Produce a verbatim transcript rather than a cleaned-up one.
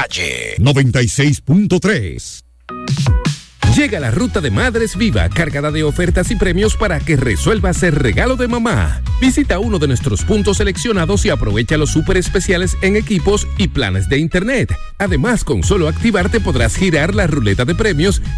calle. noventa y seis punto tres. Llega la ruta de Madres Viva, cargada de ofertas y premios para que resuelvas el regalo de mamá. Visita uno de nuestros puntos seleccionados y aprovecha los súper especiales en equipos y planes de internet. Además, con solo activarte podrás girar la ruleta de premios